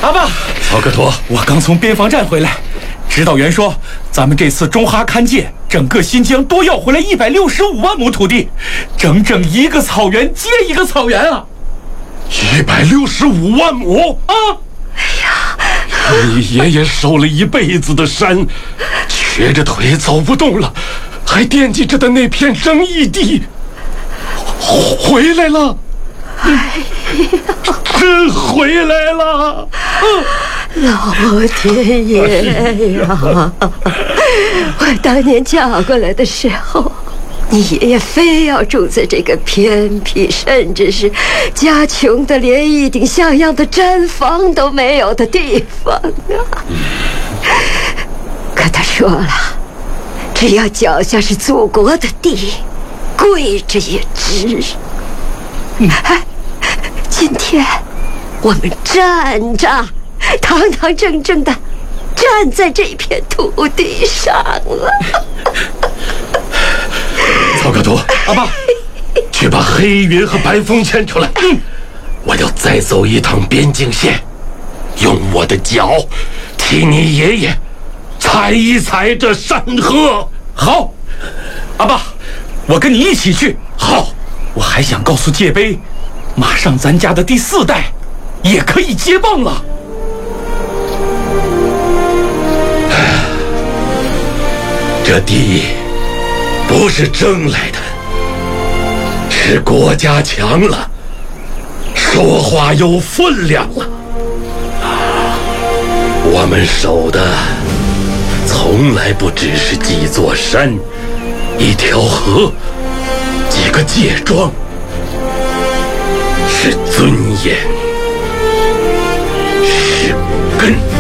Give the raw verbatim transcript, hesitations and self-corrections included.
阿爸， 曹克陀， 我刚从边防站回来，指导员说，咱们这次中哈勘界，整个新疆多要回来一百六十五万亩土地，整整一个草原接一个草原啊！ 一百六十五万亩啊！ 哎呀， 你爷爷守了一辈子的山，瘸着腿走不动了，还惦记着的那片争议地，回来了。 哎呀， 真回来了！ 老天爷呀！我当年嫁过来的时候，你爷爷非要住在这个偏僻，甚至是家穷的连一顶像样的毡房都没有的地方啊！可他说了，只要脚下是祖国的地，跪着也值。哎，今天我们站着，堂堂正正的站在这片土地上了。 曹克陀， 阿爸， 去把黑云和白风牵出来。嗯，我要再走一趟边境线，用我的脚替你爷爷踩一踩这山河。 好，阿爸，我跟你一起去。 好， 我还想告诉界碑，马上咱家的第四代也可以接棒了。 这地不是争来的，是国家强了，说话有分量了。我们守的从来不只是几座山、一条河、几个界庄，是尊严，是根。